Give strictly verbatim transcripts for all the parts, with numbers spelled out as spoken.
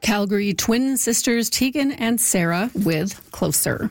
Calgary twin sisters Tegan and Sarah with Closer.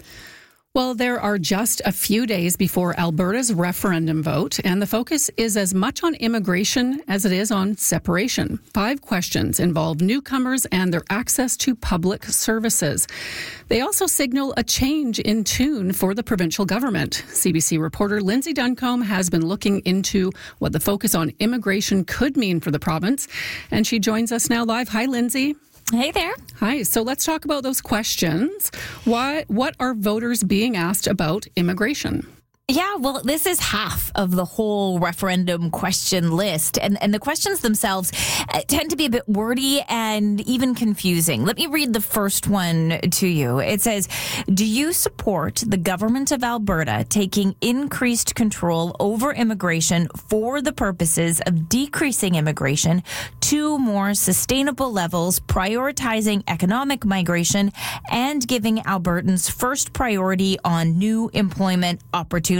Well, there are just a few days before Alberta's referendum vote, and the focus is as much on immigration as it is on separation. Five questions involve newcomers and their access to public services. They also signal a change in tune for the provincial government. C B C reporter Lindsay Duncombe has been looking into what the focus on immigration could mean for the province, and she joins us now live. Hi, Lindsay. Hey there. Hi. So let's talk about those questions. Why, what are voters being asked about immigration? Yeah, well, this is half of the whole referendum question list. And, and the questions themselves tend to be a bit wordy and even confusing. Let me read the first one to you. It says, do you support the government of Alberta taking increased control over immigration for the purposes of decreasing immigration to more sustainable levels, prioritizing economic migration, and giving Albertans first priority on new employment opportunities?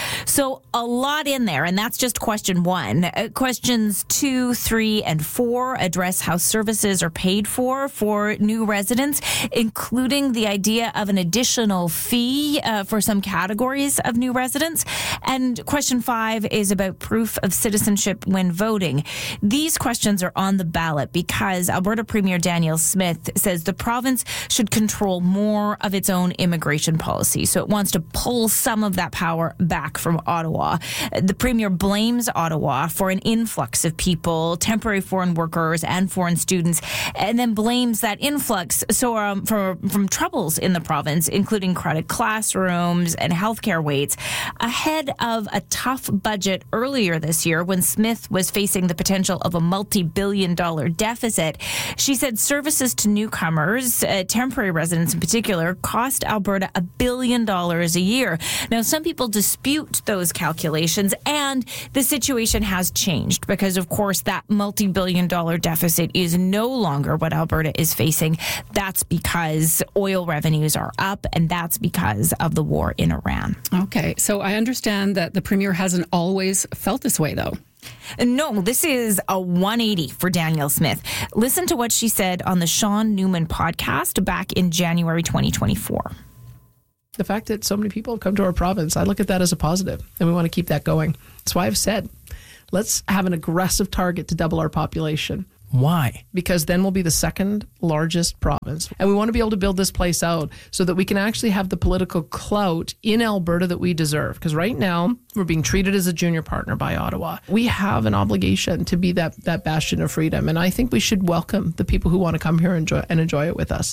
So a lot in there, and that's just question one. Uh, questions two, three, and four address how services are paid for for new residents, including the idea of an additional fee uh, for some categories of new residents. And question five is about proof of citizenship when voting. These questions are on the ballot because Alberta Premier Danielle Smith says the province should control more of its own immigration policy. So it wants to pull some of that power back from Ottawa. The Premier blames Ottawa for an influx of people, temporary foreign workers and foreign students, and then blames that influx so um, for, from troubles in the province, including crowded classrooms and healthcare waits, ahead of a tough budget earlier this year when Smith was facing the potential of a multi-billion dollar deficit. She said services to newcomers, uh, temporary residents in particular, cost Alberta a billion dollars a year. Now, some people dispute those calculations, and the situation has changed because, of course, that multi-billion dollar deficit is no longer what Alberta is facing. That's because oil revenues are up, and that's because of the war in Iran. Okay, so I understand that the Premier hasn't always felt this way, though. No, this is a one eighty for Danielle Smith. Listen to what she said on the Sean Newman podcast back in January twenty twenty-four. The fact that so many people have come to our province, I look at that as a positive, and we want to keep that going. That's why I've said, let's have an aggressive target to double our population. Why? Because then we'll be the second largest province. And we want to be able to build this place out so that we can actually have the political clout in Alberta that we deserve. Because right now, we're being treated as a junior partner by Ottawa. We have an obligation to be that, that bastion of freedom. And I think we should welcome the people who want to come here and enjoy, and enjoy it with us.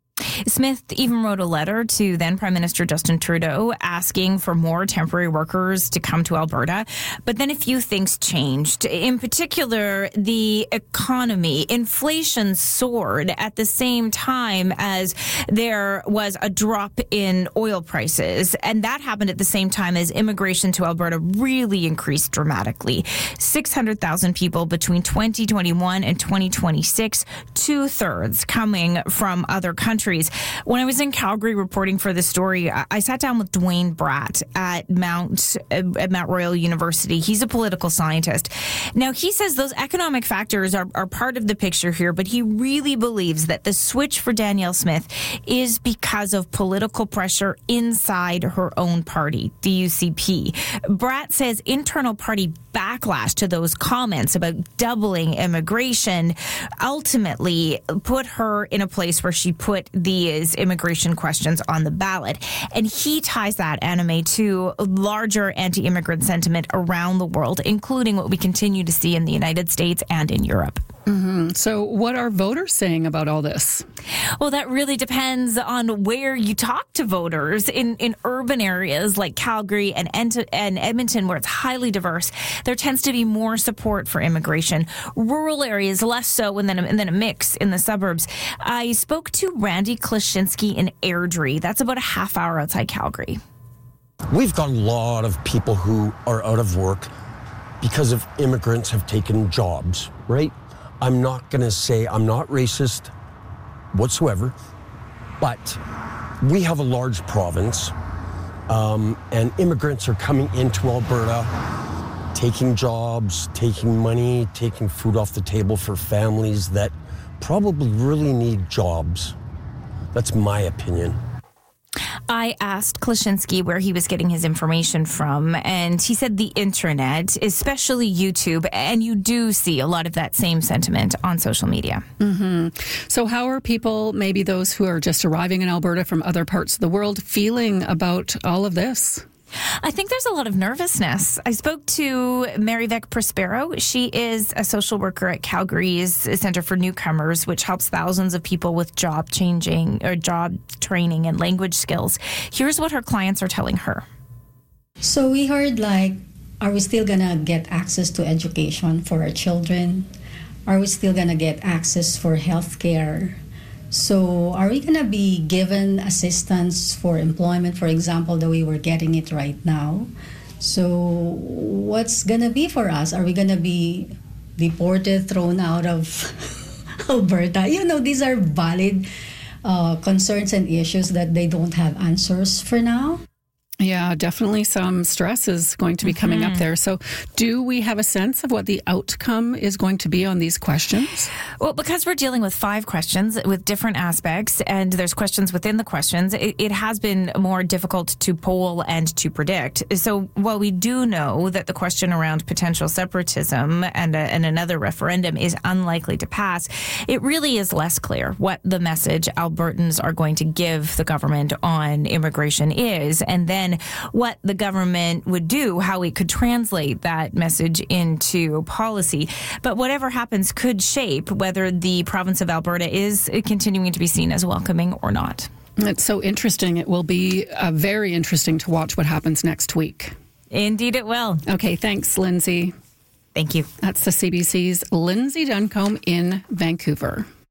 Smith even wrote a letter to then Prime Minister Justin Trudeau asking for more temporary workers to come to Alberta. But then a few things changed. In particular, the economy. Inflation soared at the same time as there was a drop in oil prices. And that happened at the same time as immigration to Alberta really increased dramatically. six hundred thousand people between twenty twenty-one and twenty twenty-six, two-thirds coming from other countries. When I was in Calgary reporting for this story, I sat down with Dwayne Bratt at Mount at Mount Royal University. He's a political scientist. Now, he says those economic factors are, are part of the picture here, but he really believes that the switch for Danielle Smith is because of political pressure inside her own party, the U C P. Bratt says internal party backlash to those comments about doubling immigration ultimately put her in a place where she put these immigration questions on the ballot. And he ties that anime to larger anti-immigrant sentiment around the world, including what we continue to see in the United States and in Europe. Mm-hmm. So what are voters saying about all this? Well, that really depends on where you talk to voters. In, in urban areas like Calgary and, Ent- and Edmonton, where it's highly diverse, there tends to be more support for immigration. Rural areas, less so, and then, and then a mix in the suburbs. I spoke to Randy Klashinsky in Airdrie. That's about a half hour outside Calgary. We've got a lot of people who are out of work because of immigrants have taken jobs, right? I'm not going to say I'm not racist whatsoever, but we have a large province, um, and immigrants are coming into Alberta, taking jobs, taking money, taking food off the table for families that probably really need jobs. That's my opinion. I asked Klaschinski where he was getting his information from, and he said the internet, especially YouTube, and you do see a lot of that same sentiment on social media. Mm-hmm. So how are people, maybe those who are just arriving in Alberta from other parts of the world, feeling about all of this? I think there's a lot of nervousness. I spoke to Maryvec Prospero. She is a social worker at Calgary's Centre for Newcomers, which helps thousands of people with job changing or job training and language skills. Here's what her clients are telling her. So we heard, like, are we still going to get access to education for our children? Are we still going to get access for health care? So are we going to be given assistance for employment, for example, the way we're getting it right now? So what's going to be for us? Are we going to be deported, thrown out of Alberta? You know, these are valid uh, concerns and issues that they don't have answers for now. Yeah, definitely some stress is going to be coming mm-hmm. up there. So do we have a sense of what the outcome is going to be on these questions? Well, because we're dealing with five questions with different aspects, and there's questions within the questions, it, it has been more difficult to poll and to predict. So while we do know that the question around potential separatism and, a, and another referendum is unlikely to pass, it really is less clear what the message Albertans are going to give the government on immigration is, and then what the government would do, how it could translate that message into policy. But whatever happens could shape whether the province of Alberta is continuing to be seen as welcoming or not. It's so interesting. It will be uh, very interesting to watch what happens next week. Indeed it will. Okay, thanks, Lindsay. Thank you. That's the C B C's Lindsay Duncombe in Vancouver.